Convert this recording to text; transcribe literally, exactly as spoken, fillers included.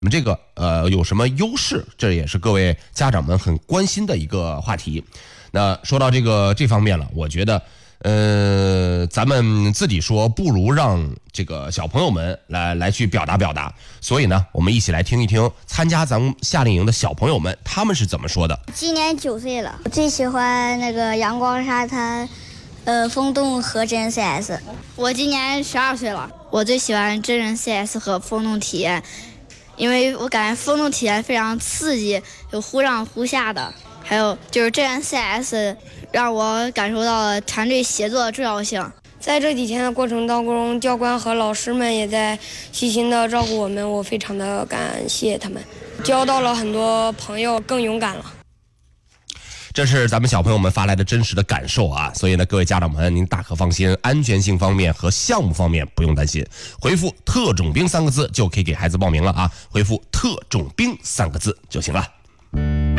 我们这个呃有什么优势？这也是各位家长们很关心的一个话题。那说到这个这方面了，我觉得呃咱们自己说不如让这个小朋友们来来去表达表达。所以呢，我们一起来听一听参加咱们夏令营的小朋友们他们是怎么说的。 今年九岁了，我最喜欢那个阳光沙滩。呃，风洞和真人 C S。 我今年十二岁了，我最喜欢真人 C S 和风洞体验，因为我感觉风洞体验非常刺激，有忽上忽下的，还有就是真人 C S 让我感受到了团队协作的重要性。 在这几天的过程当中，教官和老师们也在细心的照顾我们，我非常的感谢他们，交到了很多朋友，更勇敢了。 这是咱们小朋友们发来的真实的感受啊，所以呢，各位家长们，您大可放心，安全性方面和项目方面不用担心。回复特种兵三个字就可以给孩子报名了啊，回复特种兵三个字就行了。